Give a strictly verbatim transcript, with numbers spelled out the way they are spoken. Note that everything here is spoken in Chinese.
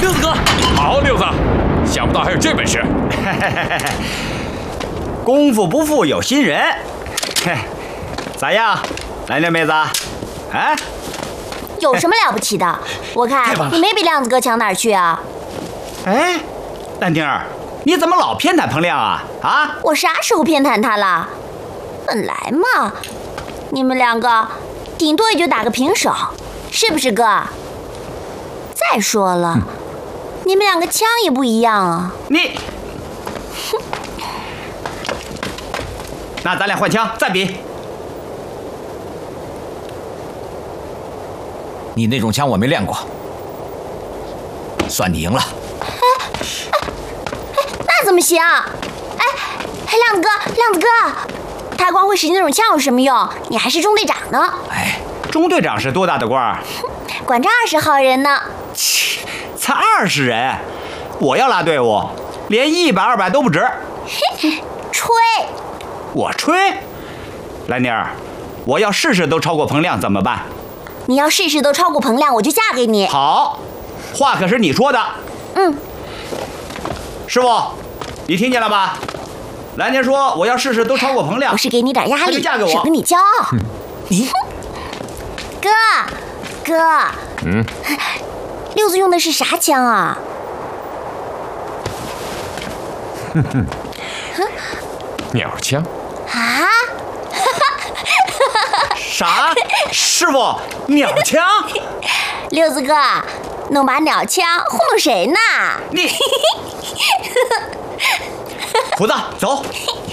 六子哥， 好，六子，想不到还有这本事。 功夫不负有心人，嘿，咋样，蓝莲妹子？啊？ 有什么了不起的？我看你没比亮子哥强哪儿去啊？ 哎，兰丁儿，你怎么老偏袒彭亮啊？啊？ 我啥时候偏袒他了？本来嘛，你们两个顶多也就打个平手，是不是哥？再说了，嗯、你们两个枪也不一样啊。 你，那咱俩换枪，再比。 你那种枪我没练过，算你赢了。 哎哎哎，那怎么行？哎哎，亮子哥，亮子哥，他光会使那种枪有什么用？你还是中队长呢。 哎，中队长是多大的官儿？ 管着二十号人呢。 切，才二十人，我要拉队伍，连一百二百都不值。 嘿，吹！ 我吹？兰妮儿，我要试试都超过彭亮怎么办？ 你要试试都超过彭亮，我就嫁给你。 好，话可是你说的。 嗯。 师傅，你听见了吧？兰妮说我要试试都超过彭亮。 我是给你点压力， 嫁给我， 省得你骄傲。 嗯、你， 哥，哥， 嗯， 六子用的是啥枪啊？ 哼哼，鸟枪。 啊？ 啥？师傅，鸟枪？ 六子哥，弄把鸟枪糊弄谁呢？ 你，胡子，走。